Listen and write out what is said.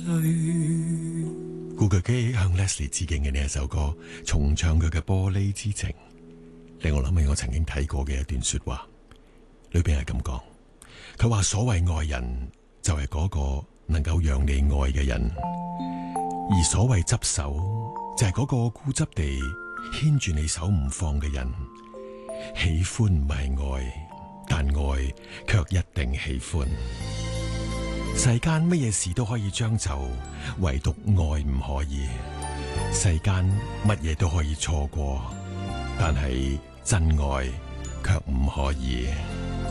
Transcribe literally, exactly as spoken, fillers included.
古巨基向 Leslie 致敬嘅呢一首歌，重唱佢嘅玻璃之情，令我諗起我曾經睇過嘅一段說話，裏邊係咁講，佢話所謂愛人就係嗰個能夠讓你愛嘅人，而所謂執手就係嗰個固執地牽住你手唔放嘅人。喜歡唔係愛，但愛卻一定喜歡。世間乜嘢事都可以將就，唯獨愛唔可以。世間乜嘢都可以錯過，但係真愛卻唔可以。